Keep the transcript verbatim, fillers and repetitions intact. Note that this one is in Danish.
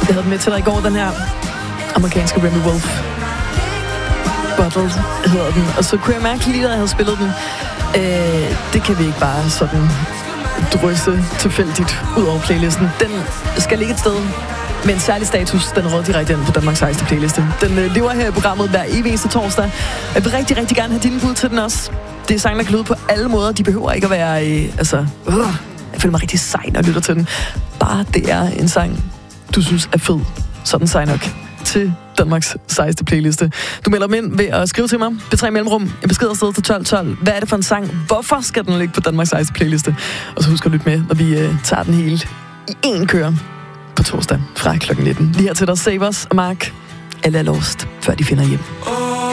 Jeg havde den med til dig i går, den her amerikanske Remy Wolf. Bottled hedder den. Og så kunne jeg mærke lige, da jeg havde spillet den, øh, det kan vi ikke bare sådan drysse tilfældigt ud over playlisten. Den skal ligge et sted med en særlig status. Den er råd direkte ind på Danmarks sejeste playliste. Den øh, lever her i programmet hver evig eneste torsdag. Jeg vil rigtig, rigtig gerne have dine bud til den også. Det er sang, der kan lyde på alle måder. De behøver ikke at være... Øh, altså, øh, jeg føler mig rigtig sej, når jeg lytter til den. Bare det er en sang, du synes er fed. Sådan sej nok til Danmarks sejeste playliste. Du melder dem ind ved at skrive til mig. B tre mellemrum. En besked afsted til tolv tolv. Hvad er det for en sang? Hvorfor skal den ligge på Danmarks sejeste playliste? Og så husk at lytte med, når vi øh, tager den hele i én kør på torsdag fra klokken nitten. Lige her til dig, Savers og Mark. Alle er lost, før de finder hjem.